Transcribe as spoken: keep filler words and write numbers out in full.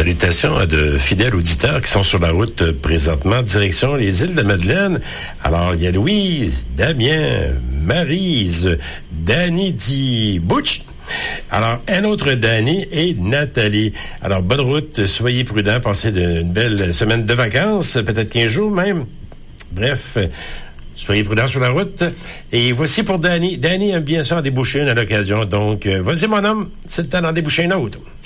Salutations à de fidèles auditeurs qui sont sur la route euh, présentement, direction les îles de la Madeleine. Alors, il y a Louise, Damien, Maryse, Danny dit Butch. Alors, un autre Danny et Nathalie. Alors, bonne route, soyez prudents, passez de, une belle semaine de vacances, peut-être quinze jours même. Bref, soyez prudents sur la route. Et voici pour Danny. Danny aime bien ça en déboucher une à l'occasion. Donc, euh, vas-y mon homme, c'est le temps d'en déboucher une autre.